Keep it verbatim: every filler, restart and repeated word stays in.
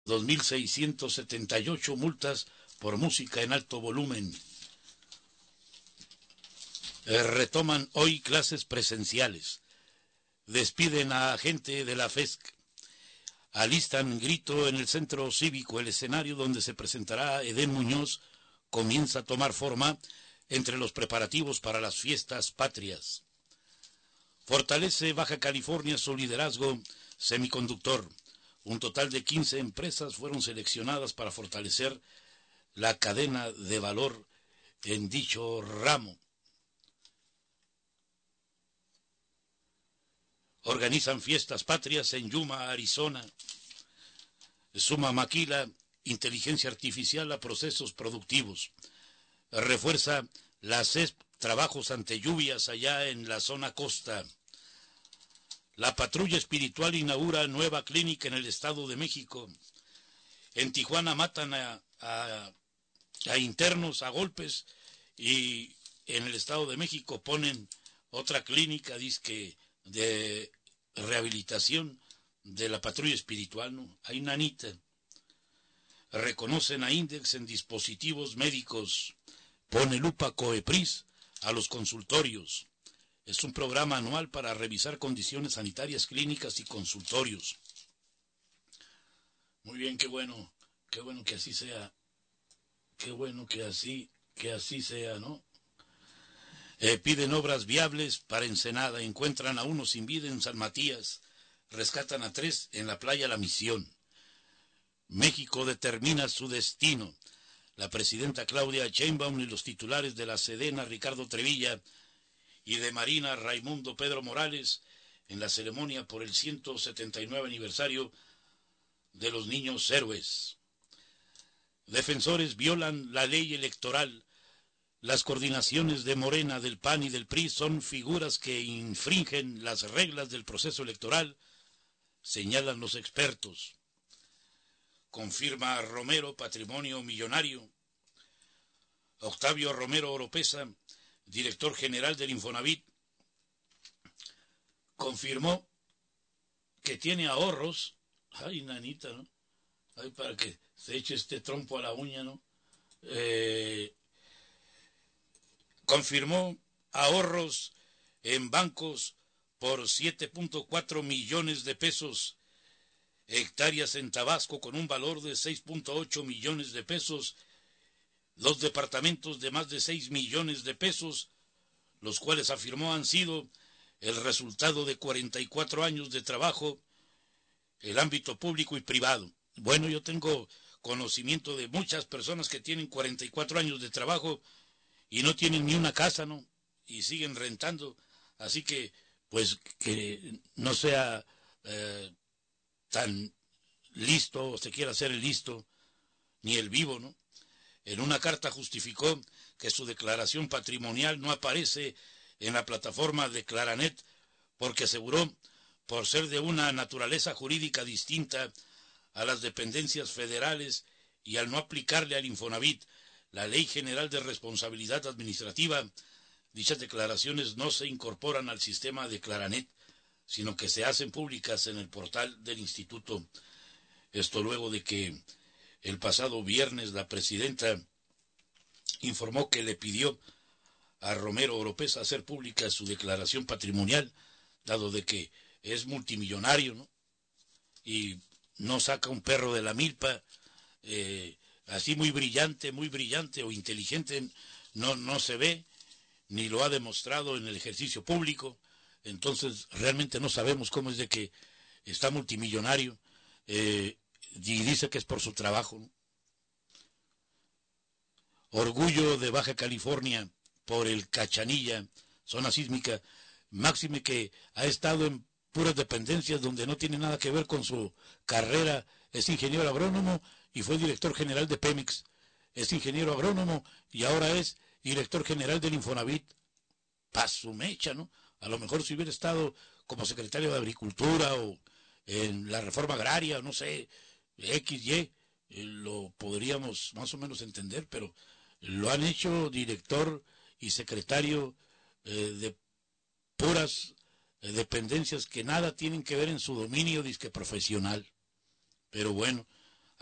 dos mil seiscientas setenta y ocho multas por música en alto volumen. Eh, retoman hoy clases presenciales. Despiden a gente de la F E S C. Alistan grito en el centro cívico. El escenario donde se presentará Edén Muñoz comienza a tomar forma entre los preparativos para las fiestas patrias. Fortalece Baja California su liderazgo semiconductor. Un total de quince empresas fueron seleccionadas para fortalecer la cadena de valor en dicho ramo. Organizan fiestas patrias en Yuma, Arizona. Suma Maquila inteligencia artificial a procesos productivos. Refuerza la C E S P trabajos ante lluvias allá en la zona costa. La patrulla espiritual inaugura nueva clínica en el Estado de México. En Tijuana matan a, a, a internos a golpes y en el Estado de México ponen otra clínica, dizque de rehabilitación de la patrulla espiritual, ¿no? Hay nanita. Reconocen a Index en dispositivos médicos. Pone lupa COEPRIS a los consultorios. Es un programa anual para revisar condiciones sanitarias, clínicas y consultorios. Muy bien, qué bueno, qué bueno que así sea. Qué bueno que así, que así sea, ¿no? Eh, piden obras viables para Ensenada. Encuentran a uno sin vida en San Matías. Rescatan a tres en la playa La Misión. México determina su destino. La presidenta Claudia Sheinbaum y los titulares de la Sedena, Ricardo Trevilla, y de Marina, Raimundo Pedro Morales, en la ceremonia por el ciento setenta y nueve aniversario de los niños héroes. Defensores violan la ley electoral. Las coordinaciones de Morena, del P A N y del P R I son figuras que infringen las reglas del proceso electoral, señalan los expertos. Confirma Romero patrimonio millonario. Octavio Romero Oropesa, director general del Infonavit, confirmó que tiene ahorros. Ay, nanita, ¿no? Ay, para que se eche este trompo a la uña, ¿no? Eh, confirmó ahorros en bancos por siete punto cuatro millones de pesos, hectáreas en Tabasco con un valor de seis punto ocho millones de pesos, dos departamentos de más de seis millones de pesos, los cuales afirmó han sido el resultado de cuarenta y cuatro años de trabajo en el ámbito público y privado. Bueno, yo tengo conocimiento de muchas personas que tienen cuarenta y cuatro años de trabajo y no tienen ni una casa, ¿no? Y siguen rentando. Así que, pues, que no sea eh, tan listo, o se quiera hacer el listo, ni el vivo, ¿no? En una carta justificó que su declaración patrimonial no aparece en la plataforma de Claranet porque aseguró, por ser de una naturaleza jurídica distinta a las dependencias federales y al no aplicarle al Infonavit la Ley General de Responsabilidad Administrativa, dichas declaraciones no se incorporan al sistema de Claranet, sino que se hacen públicas en el portal del instituto. Esto luego de que el pasado viernes la presidenta informó que le pidió a Romero Oropesa hacer pública su declaración patrimonial, dado de que es multimillonario, ¿no? Y no saca un perro de la milpa, eh, así muy brillante, muy brillante o inteligente, no, no se ve, ni lo ha demostrado en el ejercicio público. Entonces realmente no sabemos cómo es de que está multimillonario, eh, y dice que es por su trabajo, ¿no? Orgullo de Baja California por el Cachanilla, zona sísmica, máxime que ha estado en puras dependencias donde no tiene nada que ver con su carrera. Es ingeniero agrónomo y fue director general de Pemex. Es ingeniero agrónomo y ahora es director general del Infonavit. Pa' su mecha, ¿no? A lo mejor si hubiera estado como secretario de Agricultura o en la reforma agraria, no sé, X, Y, eh, lo podríamos más o menos entender, pero lo han hecho director y secretario eh, de puras eh, dependencias que nada tienen que ver en su dominio disque profesional. Pero bueno,